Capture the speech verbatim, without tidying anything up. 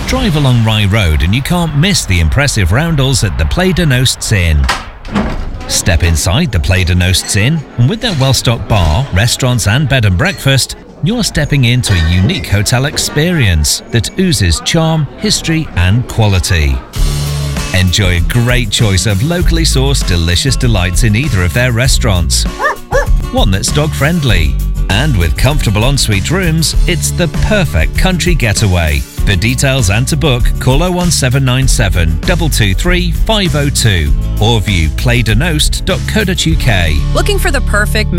Drive along Rye Road and you can't miss the impressive roundels at the Play de Nosts Inn. Step inside the Play de Nosts Inn, and with their well-stocked bar, restaurants and bed and breakfast, you're stepping into a unique hotel experience that oozes charm, history and quality. Enjoy a great choice of locally sourced delicious delights in either of their restaurants. One that's dog-friendly. And with comfortable ensuite rooms, it's the perfect country getaway. For details and to book, call oh one seven nine seven, two two three, five oh two or view play de nost dot co dot uk. Looking for the perfect